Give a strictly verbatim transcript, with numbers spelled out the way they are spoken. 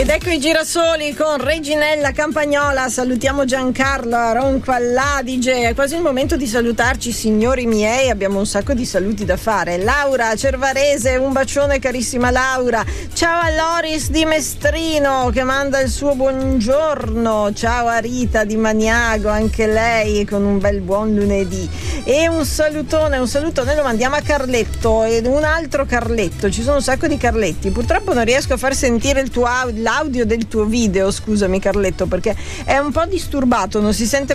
Ed ecco i girasoli con Reginella Campagnola. Salutiamo Giancarlo a Ronco all'Adige. È quasi il momento di salutarci, signori miei. Abbiamo un sacco di saluti da fare. Laura Cervarese, un bacione carissima Laura. Ciao a Loris di Mestrino che manda il suo buongiorno. Ciao a Rita di Maniago, anche lei con un bel buon lunedì. E un salutone, un salutone lo mandiamo a Carletto ed un altro Carletto. Ci sono un sacco di Carletti. Purtroppo non riesco a far sentire il tuo audio, l'audio del tuo video, scusami Carletto, perché è un po' disturbato, non si sente